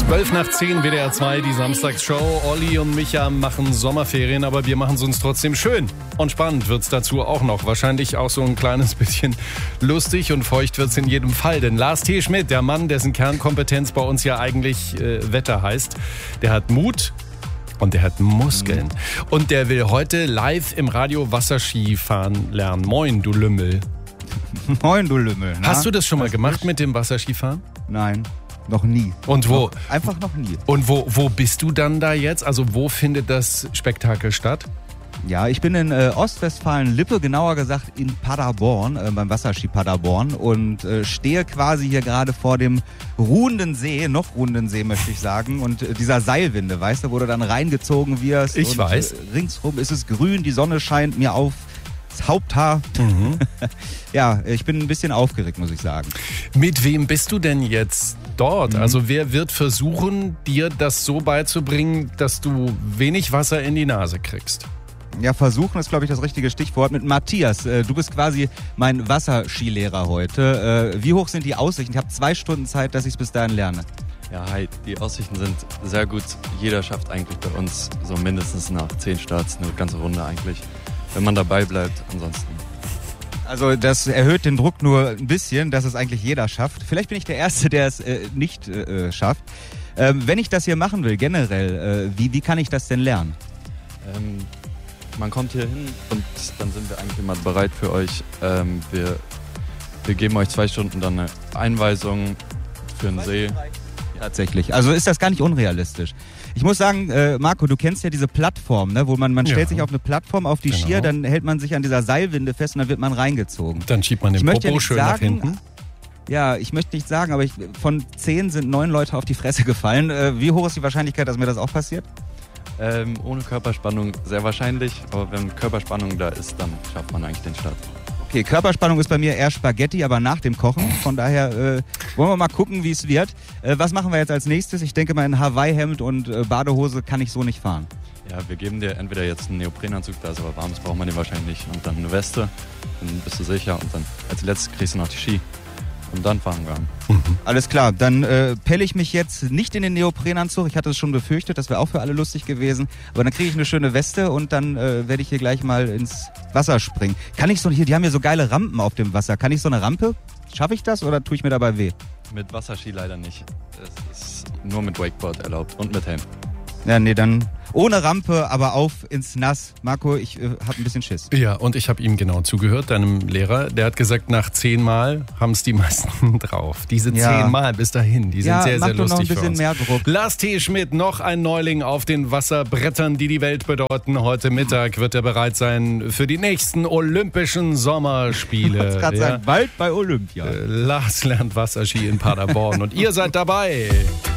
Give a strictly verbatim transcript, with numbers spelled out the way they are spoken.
zwölf nach zehn, W D R zwei, die Samstagsshow. Olli und Micha machen Sommerferien, aber wir machen es uns trotzdem schön. Und spannend wird's dazu auch noch. Wahrscheinlich auch so ein kleines bisschen lustig und feucht wird's in jedem Fall. Denn Lars T. Schmidt, der Mann, dessen Kernkompetenz bei uns ja eigentlich äh, Wetter heißt, der hat Mut und der hat Muskeln. Mhm. Und der will heute live im Radio Wasserski fahren lernen. Moin, du Lümmel. Moin, du Lümmel. Na? Hast du das schon mal Was gemacht ist? mit dem Wasserskifahren? Nein, noch nie. Und wo? Noch, einfach noch nie. Und wo, wo bist du dann da jetzt? Also wo findet das Spektakel statt? Ja, ich bin in äh, Ostwestfalen-Lippe, genauer gesagt in Paderborn, äh, beim Wasserski Paderborn und äh, stehe quasi hier gerade vor dem ruhenden See, noch ruhenden See möchte ich sagen, und äh, dieser Seilwinde, weißt du, wo du dann reingezogen wirst. Ich und, weiß. Äh, ringsrum ist es grün, die Sonne scheint mir auf das Haupthaar. Mhm. Ja, ich bin ein bisschen aufgeregt, muss ich sagen. Mit wem bist du denn jetzt dort? Mhm. Also wer wird versuchen, dir das so beizubringen, dass du wenig Wasser in die Nase kriegst? Ja, versuchen ist, glaube ich, das richtige Stichwort. Mit Matthias, äh, du bist quasi mein Wasserskilehrer heute. Äh, wie hoch sind die Aussichten? Ich habe zwei Stunden Zeit, dass ich es bis dahin lerne. Ja, hi, die Aussichten sind sehr gut. Jeder schafft eigentlich bei uns so mindestens nach zehn Starts eine ganze Runde eigentlich, wenn man dabei bleibt. Ansonsten. Also das erhöht den Druck nur ein bisschen, dass es eigentlich jeder schafft. Vielleicht bin ich der Erste, der es äh, nicht äh, schafft. Ähm, wenn ich das hier machen will, generell, äh, wie, wie kann ich das denn lernen? Ähm, Man kommt hier hin und dann sind wir eigentlich immer bereit für euch. Ähm, wir, wir geben euch zwei Stunden dann eine Einweisung für den See. Tatsächlich. Also ist das gar nicht unrealistisch. Ich muss sagen, äh, Marco, du kennst ja diese Plattform, ne, wo man, man stellt ja. sich auf eine Plattform, auf die genau. Skier, dann hält man sich an dieser Seilwinde fest und dann wird man reingezogen. Dann schiebt man den ich Popo ja schön sagen, nach hinten. Ja, ich möchte nicht sagen, aber ich, von zehn sind neun Leute auf die Fresse gefallen. Äh, wie hoch ist die Wahrscheinlichkeit, dass mir das auch passiert? Ähm, ohne Körperspannung sehr wahrscheinlich, aber wenn Körperspannung da ist, dann schafft man eigentlich den Start. Okay, Körperspannung ist bei mir eher Spaghetti, aber nach dem Kochen. Von daher äh, wollen wir mal gucken, wie es wird. Äh, was machen wir jetzt als nächstes? Ich denke mal, in Hawaii-Hemd und äh, Badehose kann ich so nicht fahren. Ja, wir geben dir entweder jetzt einen Neoprenanzug, da ist aber warm, das braucht man den wahrscheinlich nicht. Und dann eine Weste, dann bist du sicher. Und dann als letztes kriegst du noch die Ski. Und dann fahren wir an. Mhm. Alles klar, dann äh, pelle ich mich jetzt nicht in den Neoprenanzug. Ich hatte es schon befürchtet, das wäre auch für alle lustig gewesen. Aber dann kriege ich eine schöne Weste und dann äh, werde ich hier gleich mal ins Wasser springen. Kann ich so, hier, die haben hier so geile Rampen auf dem Wasser. Kann ich so eine Rampe? Schaffe ich das oder tue ich mir dabei weh? Mit Wasserski leider nicht. Es ist nur mit Wakeboard erlaubt und mit Helm. Ja, nee, dann ohne Rampe, aber auf ins Nass. Marco, ich äh, habe ein bisschen Schiss. Ja, und ich habe ihm genau zugehört, deinem Lehrer. Der hat gesagt, nach zehnmal haben es die meisten drauf. Diese ja. zehnmal bis dahin, die sind ja, sehr, sehr lustig noch ein bisschen für uns. Mehr Druck. Lars T. Schmidt, noch ein Neuling auf den Wasserbrettern, die die Welt bedeuten. Heute Mittag wird er bereit sein für die nächsten Olympischen Sommerspiele. Ich wollte gerade ja. sagen, bald bei Olympia. Äh, Lars lernt Wasserski in Paderborn und ihr seid dabei.